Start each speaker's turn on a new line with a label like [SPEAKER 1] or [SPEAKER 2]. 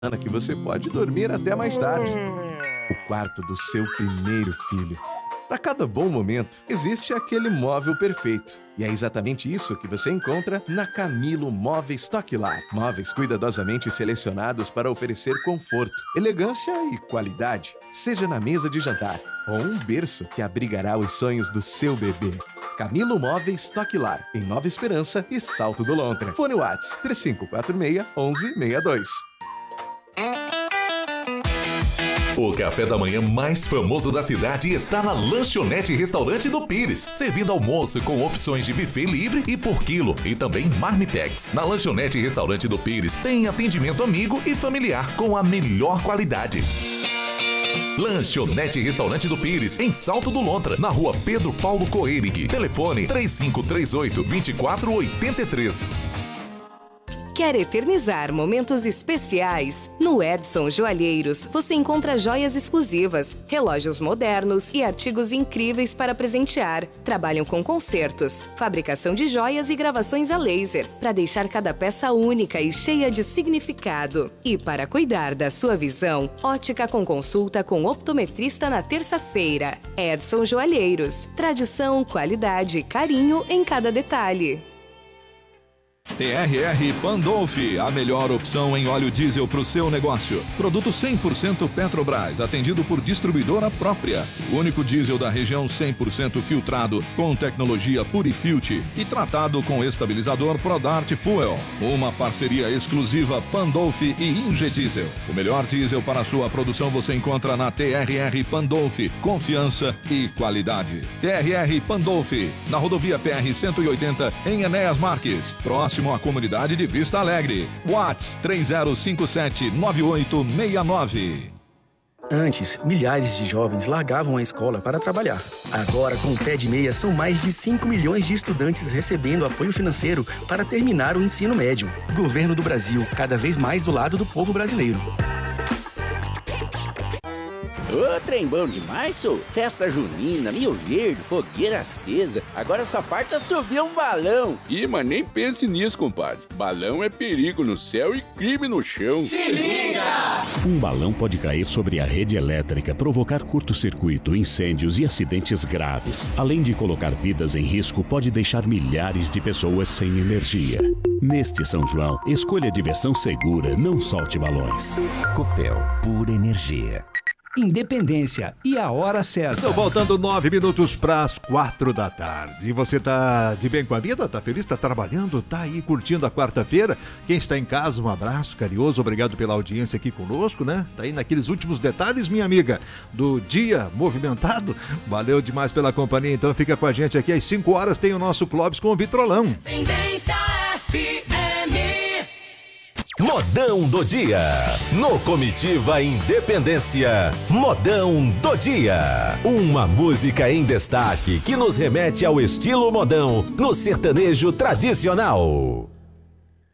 [SPEAKER 1] que você pode dormir até mais tarde. O quarto do seu primeiro filho. Para cada bom momento, existe aquele móvel perfeito. E é exatamente isso que você encontra na Camilo Móveis Stock Lar. Móveis cuidadosamente selecionados para oferecer conforto, elegância e qualidade. Seja na mesa de jantar ou um berço que abrigará os sonhos do seu bebê. Camilo Móveis Stock Lar, em Nova Esperança e Salto do Lontra. Fone WhatsApp 3546-1162.
[SPEAKER 2] O café da manhã mais famoso da cidade está na Lanchonete Restaurante do Pires, servindo almoço com opções de buffet livre e por quilo e também marmitex. Na Lanchonete Restaurante do Pires tem atendimento amigo e familiar com a melhor qualidade. Lanchonete Restaurante do Pires, em Salto do Lontra, na rua Pedro Paulo Coerig. Telefone 3538-2483.
[SPEAKER 3] Quer eternizar momentos especiais? No Edson Joalheiros você encontra joias exclusivas, relógios modernos e artigos incríveis para presentear. Trabalham com concertos, fabricação de joias e gravações a laser, para deixar cada peça única e cheia de significado. E para cuidar da sua visão, ótica com consulta com optometrista na terça-feira. Edson Joalheiros. Tradição, qualidade e carinho em cada detalhe.
[SPEAKER 4] TRR Pandolfi, a melhor opção em óleo diesel para o seu negócio. Produto 100% Petrobras, atendido por distribuidora própria. O único diesel da região 100% filtrado, com tecnologia Purifilter e tratado com estabilizador Prodart Fuel. Uma parceria exclusiva Pandolfi e Ingediesel. O melhor diesel para a sua produção você encontra na TRR Pandolfi. Confiança e qualidade. TRR Pandolfi, na rodovia PR 180, em Enéas Marques. Próximo à comunidade de Vista Alegre. WhatsApp 3057-9869.
[SPEAKER 5] Antes, milhares de jovens largavam a escola para trabalhar. Agora, com o Pé de Meia, são mais de 5 milhões de estudantes recebendo apoio financeiro para terminar o ensino médio. Governo do Brasil, cada vez mais do lado do povo brasileiro.
[SPEAKER 6] Ô, trem bom demais, sou. Festa junina, Rio Verde, fogueira acesa. Agora só falta subir um balão.
[SPEAKER 7] Ih, mas nem pense nisso, compadre. Balão é perigo no céu e crime no chão.
[SPEAKER 8] Se liga! Um balão pode cair sobre a rede elétrica, provocar curto-circuito, incêndios e acidentes graves. Além de colocar vidas em risco, pode deixar milhares de pessoas sem energia. Neste São João, escolha a diversão segura, não solte balões.
[SPEAKER 9] Copel, pura energia. Independência e a hora certa.
[SPEAKER 10] Estão faltando 9 minutos para as 4 da tarde. E você tá de bem com a vida? Tá feliz? Tá trabalhando? Tá aí curtindo a quarta-feira? Quem está em casa, um abraço carinhoso. Obrigado pela audiência aqui conosco, né? Tá aí naqueles últimos detalhes, minha amiga, do dia movimentado. Valeu demais pela companhia. Então fica com a gente aqui. Às 5 horas tem o nosso Clóvis com o Vitrolão.
[SPEAKER 11] Tendência FM.
[SPEAKER 12] Modão do Dia. No Comitiva Independência, Modão do Dia. Uma música em destaque que nos remete ao estilo modão no sertanejo tradicional.